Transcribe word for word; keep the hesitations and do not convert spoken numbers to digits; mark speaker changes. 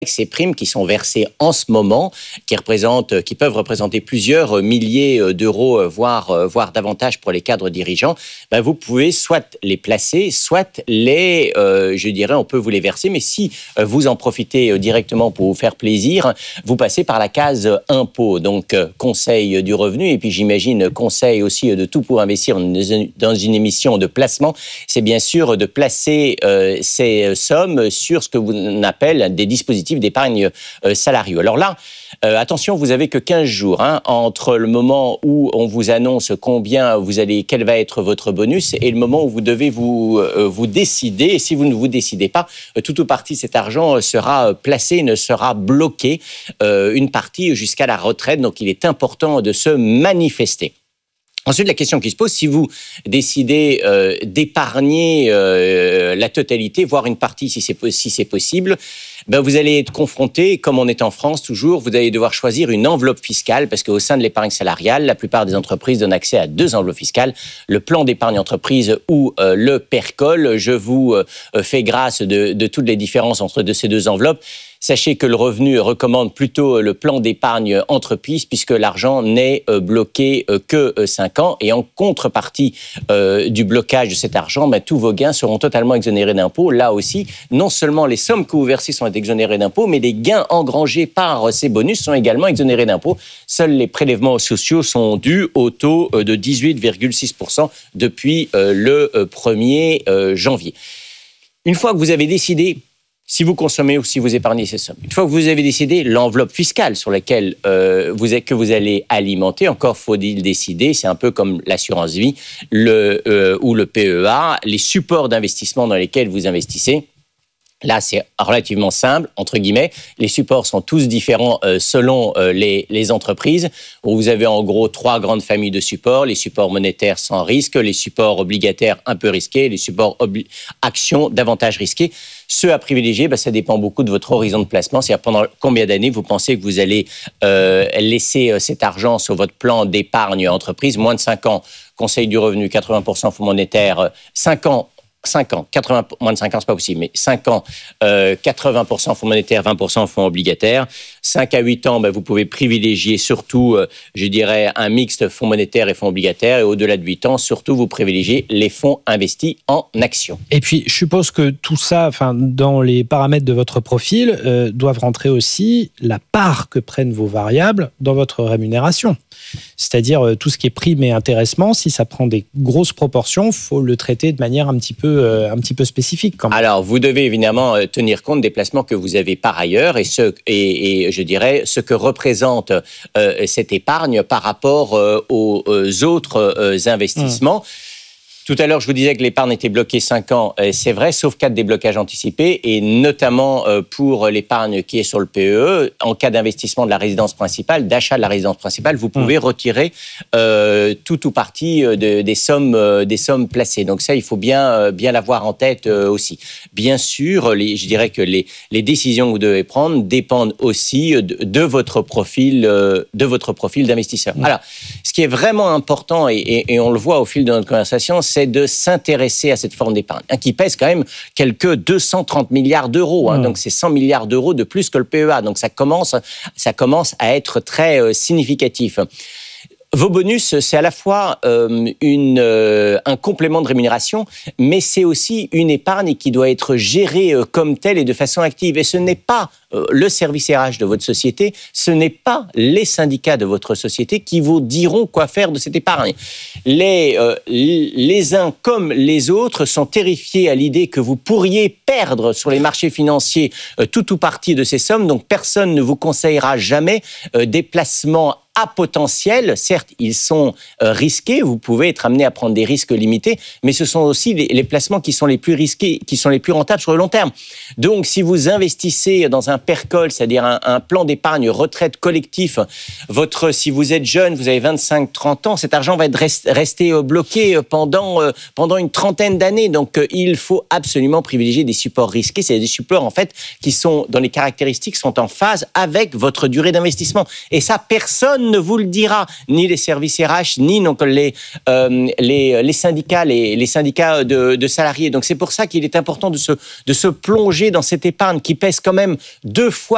Speaker 1: ces primes qui sont versées en ce moment, qui représentent, qui peuvent représenter plusieurs milliers d'euros, voire, voire davantage pour les cadres dirigeants, ben vous pouvez soit les placer, soit les, euh, je dirais, on peut vous les verser, mais si vous en profitez directement pour vous faire plaisir, vous passez par la case impôt, donc conseil du revenu, et puis j'imagine conseil aussi de tout pour investir dans une émission de placement, c'est bien sûr de placer euh, ces sommes sur ce que l'on appelle des dispositifs d'épargne euh, salariaux. Alors là, euh, attention, vous avez que quinze jours hein, entre le moment où on vous annonce combien vous allez, quel va être votre bonus et le moment où vous devez vous, euh, vous décider. Et si vous ne vous décidez pas, euh, tout ou partie de cet argent sera placé, ne sera bloqué, euh, une partie jusqu'à la retraite. Donc, il est important de se manifester. Ensuite, la question qui se pose, si vous décidez euh, d'épargner euh, la totalité, voire une partie si c'est, si c'est possible, ben vous allez être confronté, comme on est en France toujours, vous allez devoir choisir une enveloppe fiscale parce qu'au sein de l'épargne salariale, la plupart des entreprises donnent accès à deux enveloppes fiscales, le plan d'épargne entreprise ou euh, le PERCOL. Je vous euh, fais grâce de, de toutes les différences entre de ces deux enveloppes. Sachez que le revenu recommande plutôt le plan d'épargne entreprise puisque l'argent n'est bloqué que cinq ans. Et en contrepartie euh, du blocage de cet argent, ben, tous vos gains seront totalement exonérés d'impôts. Là aussi, non seulement les sommes que vous versez sont exonérées d'impôts, mais les gains engrangés par ces bonus sont également exonérés d'impôts. Seuls les prélèvements sociaux sont dus au taux de dix-huit virgule six pour cent depuis euh, le premier janvier. Une fois que vous avez décidé si vous consommez ou si vous épargnez ces sommes. Une fois que vous avez décidé l'enveloppe fiscale sur laquelle euh, vous êtes, que vous allez alimenter, encore faut-il décider, c'est un peu comme l'assurance vie le, euh, ou le P E A, les supports d'investissement dans lesquels vous investissez. Là, c'est relativement simple, entre guillemets. Les supports sont tous différents euh, selon euh, les, les entreprises. Vous avez en gros trois grandes familles de supports. Les supports monétaires sans risque, les supports obligataires un peu risqués, les supports obli- actions davantage risqués. Ceux à privilégier, ben, ça dépend beaucoup de votre horizon de placement. C'est-à-dire pendant combien d'années vous pensez que vous allez euh, laisser euh, cet argent sur votre plan d'épargne entreprise. Moins de cinq ans, conseil du revenu, quatre-vingts pour cent fonds monétaires, cinq ans, cinq ans, quatre-vingts, moins de cinq ans, c'est pas possible, mais cinq ans, euh, quatre-vingts pour cent fonds monétaires, vingt pour cent fonds obligataires. cinq à huit ans, ben, vous pouvez privilégier surtout, euh, je dirais, un mixte fonds monétaires et fonds obligataires. Et au-delà de huit ans, surtout, vous privilégiez les fonds investis en actions.
Speaker 2: Et puis, je suppose que tout ça, enfin, dans les paramètres de votre profil, euh, doivent rentrer aussi la part que prennent vos variables dans votre rémunération. C'est-à-dire euh, tout ce qui est prime et intéressement, si ça prend des grosses proportions, il faut le traiter de manière un petit peu, euh, un petit peu spécifique. Quand même.
Speaker 1: Alors, vous devez évidemment euh, tenir compte des placements que vous avez par ailleurs et, ce, et, et je dirais ce que représente euh, cette épargne par rapport euh, aux, aux autres euh, investissements. Mmh. Tout à l'heure, je vous disais que l'épargne était bloquée cinq ans. C'est vrai, sauf cas de déblocage anticipé, et notamment pour l'épargne qui est sur le P E E, en cas d'investissement de la résidence principale, d'achat de la résidence principale, vous pouvez mmh. retirer euh, tout ou partie de, des, sommes, euh, des sommes placées. Donc ça, il faut bien, bien l'avoir en tête euh, aussi. Bien sûr, les, je dirais que les, les décisions que vous devez prendre dépendent aussi de, de, votre, profil, euh, de votre profil d'investisseur. Mmh. Alors, ce qui est vraiment important, et, et, et on le voit au fil de notre conversation, c'est de s'intéresser à cette forme d'épargne, hein, qui pèse quand même quelques deux cent trente milliards d'euros. Hein, mmh. Donc, c'est cent milliards d'euros de plus que le P E A. Donc, ça commence, ça commence à être très euh, significatif. Vos bonus, c'est à la fois euh, une, euh, un complément de rémunération, mais c'est aussi une épargne qui doit être gérée euh, comme telle et de façon active. Et ce n'est pas euh, le service R H de votre société, ce n'est pas les syndicats de votre société qui vous diront quoi faire de cette épargne. Les, euh, les uns comme les autres sont terrifiés à l'idée que vous pourriez perdre sur les marchés financiers euh, tout ou partie de ces sommes. Donc, personne ne vous conseillera jamais euh, des placements à potentiel. Certes, ils sont euh, risqués, vous pouvez être amené à prendre des risques limités, mais ce sont aussi les, les placements qui sont les plus risqués, qui sont les plus rentables sur le long terme. Donc, si vous investissez dans un PERCOL, c'est-à-dire un, un plan d'épargne retraite collectif, votre, si vous êtes jeune, vous avez vingt-cinq trente ans, cet argent va être rest, rester bloqué pendant, euh, pendant une trentaine d'années. Donc, euh, il faut absolument privilégier des supports risqués. C'est des supports, en fait, qui sont, dans les caractéristiques, sont en phase avec votre durée d'investissement. Et ça, personne ne vous le dira, ni les services R H, ni donc les, euh, les, les syndicats, les, les syndicats de, de salariés. Donc c'est pour ça qu'il est important de se, de se plonger dans cette épargne qui pèse quand même deux fois